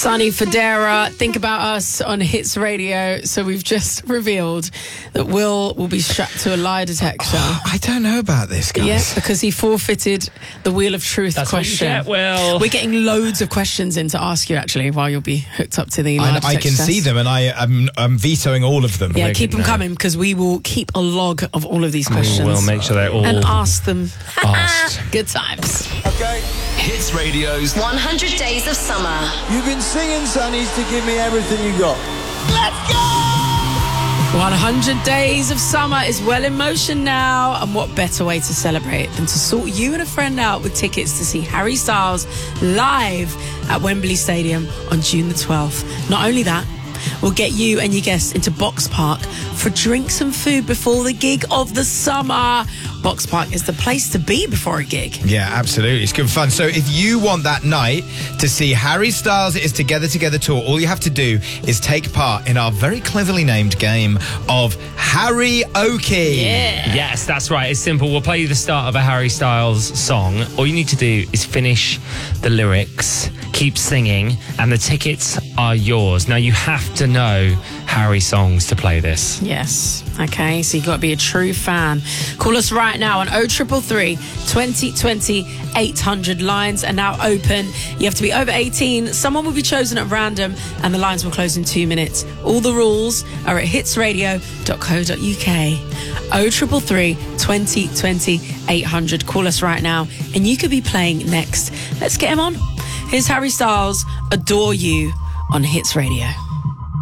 Sonny Fodera, Think About Us on Hits Radio. So we've just revealed that Will be strapped to a lie detector. I don't know about this, guys. Yeah, because he forfeited the Wheel of Truth question. What you get, Will. We're getting loads of questions in to ask you, actually, while you'll be hooked up to the lie detector I can test. see them, and I'm vetoing all of them. Yeah, keep them coming, because we will keep a log of all of these questions. We'll make sure they're all and ask them. asked. Good times. Okay. Hits Radio's 100 Days of Summer. You've been singing, Sonny, to give me everything you got. Let's go! 100 Days of Summer is well in motion now, and what better way to celebrate than to sort you and a friend out with tickets to see Harry Styles live at Wembley Stadium on June the 12th. Not only that, we'll get you and your guests into Box Park for drinks and food before the gig of the summer. Box Park is the place to be before a gig. Yeah, absolutely. It's good fun. So if you want that night to see Harry Styles' Is Together Together tour, all you have to do is take part in our very cleverly named game of Harry-oke. Yeah. Yes, that's right. It's simple. We'll play you the start of a Harry Styles song. All you need to do is finish the lyrics, keep singing, and the tickets are yours. Now, you have to know Harry songs to play this. Yes. Okay, so you've got to be a true fan. Call us right now on 0333 2020 800. Lines are now open. You have to be over 18. Someone will be chosen at random, and the lines will close in 2 minutes. All the rules are at hitsradio.co.uk. 0333 2020 800. Call us right now, and you could be playing next. Let's get him on. Here's Harry Styles, Adore You, on Hits Radio.